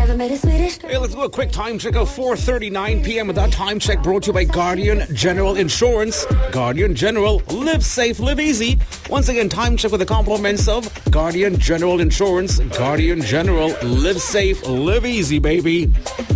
Hey, let's do a quick time check of 4:39 p.m. with that time check brought to you by Guardian General Insurance. Guardian General, live safe, live easy. Once again, time check with the compliments of Guardian General Insurance. Guardian General, live safe, live easy, baby.